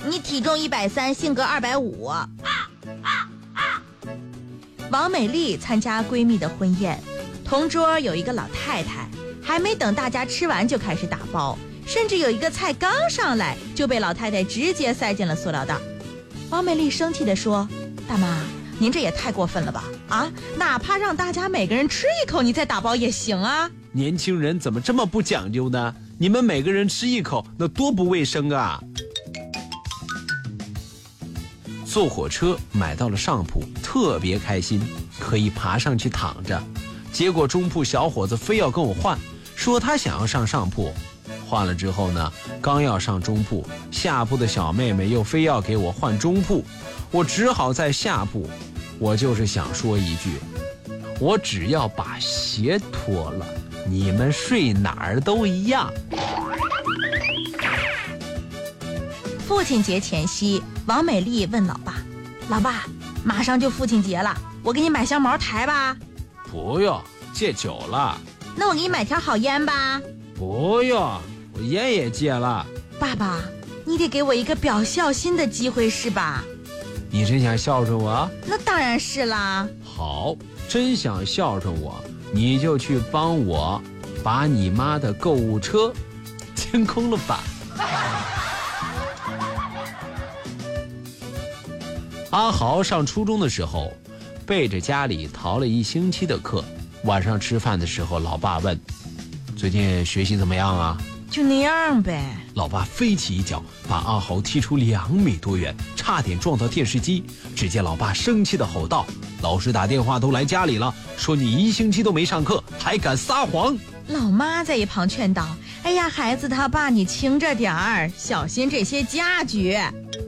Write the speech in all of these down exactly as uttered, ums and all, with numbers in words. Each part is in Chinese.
你体重一百三，性格二百五。王美丽参加闺蜜的婚宴，同桌有一个老太太，还没等大家吃完就开始打包，甚至有一个菜刚上来就被老太太直接塞进了塑料袋。王美丽生气地说：大妈，您这也太过分了吧！啊，哪怕让大家每个人吃一口你再打包也行啊。 年轻人怎么这么不讲究呢？你们每个人吃一口，那多不卫生啊！坐火车买到了上铺，特别开心，可以爬上去躺着。结果中铺小伙子非要跟我换，说他想要上上铺。换了之后呢，刚要上中铺，下铺的小妹妹又非要给我换中铺，我只好在下铺。我就是想说一句，我只要把鞋脱了，你们睡哪儿都一样。 父亲节前夕，王美丽问老爸：老爸，马上就父亲节了，我给你买箱茅台吧。 不用，戒酒了。 那我给你买条好烟吧。 不用，我烟也戒了。 爸爸，你得给我一个表孝心的机会是吧？ 你真想孝顺我？ 那当然是啦。 好，真想孝顺我，你就去帮我把你妈的购物车清空了吧。阿豪上初中的时候，背着家里逃了一星期的课。晚上吃饭的时候，老爸问：最近学习怎么样啊？ 就那样呗。 老爸飞起一脚，把阿豪踢出两米多远，差点撞到电视机。只见老爸生气地吼道：老师打电话都来家里了，说你一星期都没上课，还敢撒谎。 老妈在一旁劝道：哎呀，孩子他爸，你轻着点儿，小心这些家具。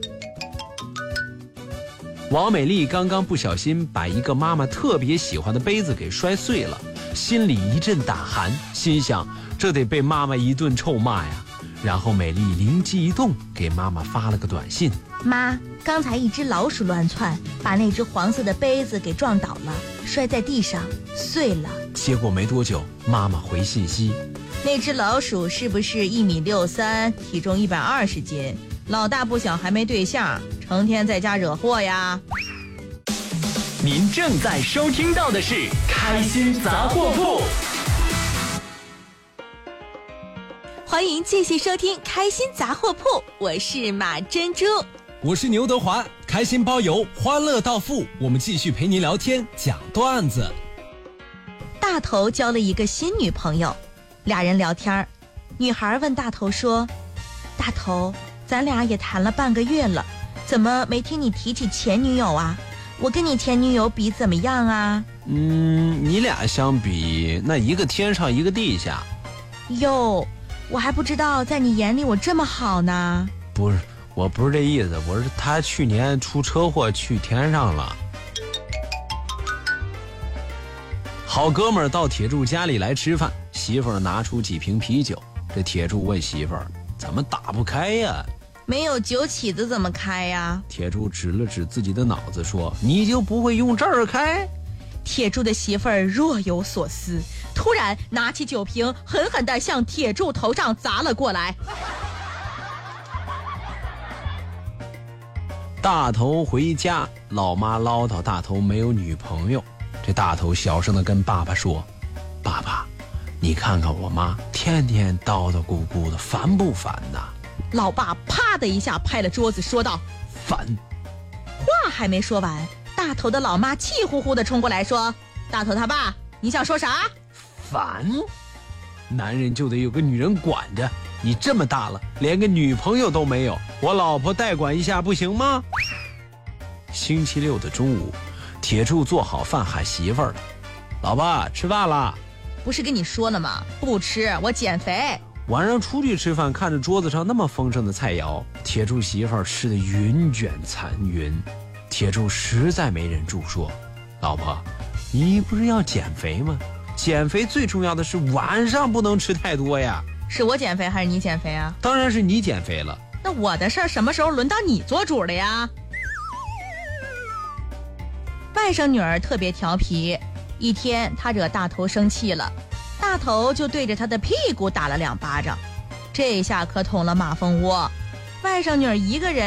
王美丽刚刚不小心把一个妈妈特别喜欢的杯子给摔碎了，心里一阵胆寒，心想这得被妈妈一顿臭骂呀。然后美丽灵机一动，给妈妈发了个短信： 妈，刚才一只老鼠乱窜，把那只黄色的杯子给撞倒了，摔在地上碎了。 结果没多久，妈妈回信息： 那只老鼠是不是一米六三，体重一百二十斤？老大不小还没对象，成天在家惹祸呀。 您正在收听到的是开心杂货铺， 欢迎继续收听开心杂货铺，我是马珍珠， 我是牛德华，开心包邮，欢乐到付，我们继续陪您聊天讲段子。 大头交了一个新女朋友，俩人聊天，女孩问大头说：大头，咱俩也谈了半个月了，怎么没听你提起前女友啊？我跟你前女友比怎么样啊？ 嗯，你俩相比，那一个天上一个地下。 哟，我还不知道在你眼里我这么好呢。 不是，我不是这意思，我是他去年出车祸去天上了。好哥们儿到铁柱家里来吃饭，媳妇儿拿出几瓶啤酒，这铁柱问媳妇儿：怎么打不开呀？ 没有酒起子怎么开呀？ 铁柱指了指自己的脑子说：你就不会用这儿开？ 铁柱的媳妇儿若有所思，突然拿起酒瓶狠狠地向铁柱头上砸了过来。 大头回家，老妈唠叨大头没有女朋友。这大头小声地跟爸爸说：爸爸，你看看我妈天天叨叨咕咕的，烦不烦呐？ 老爸啪的一下拍了桌子说道： 烦。 话还没说完，大头的老妈气呼呼地冲过来说：大头他爸，你想说啥？ 烦。男人就得有个女人管着，你这么大了连个女朋友都没有，我老婆代管一下不行吗？星期六的中午，铁柱做好饭喊媳妇儿了：老爸，吃饭了。 不是跟你说了吗？不吃，我减肥。 晚上出去吃饭，看着桌子上那么丰盛的菜肴，铁柱媳妇儿吃得云卷残云。铁柱实在没忍住说：老婆，你不是要减肥吗？减肥最重要的是晚上不能吃太多呀。 是我减肥还是你减肥啊？ 当然是你减肥了。 那我的事儿什么时候轮到你做主了呀？外甥女儿特别调皮，一天她惹大头生气了，大头就对着她的屁股打了两巴掌，这下可捅了马蜂窝。外甥女儿一个人